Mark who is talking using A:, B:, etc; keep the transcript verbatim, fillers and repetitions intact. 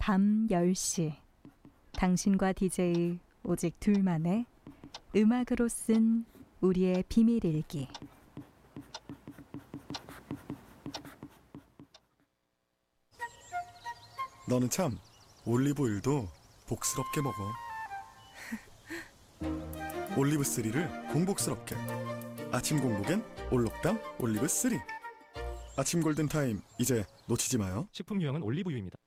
A: 밤 열 시 당신과 디제이 오직 둘만의 음악으로 쓴 우리의 비밀일기.
B: 너는 참 올리브오일도 복스럽게 먹어. 올리브 쓰리를 공복스럽게. 아침 공복엔 올록당 올리브 쓰리. 아침 골든타임 이제 놓치지 마요.
C: 식품 유형은 올리브유입니다.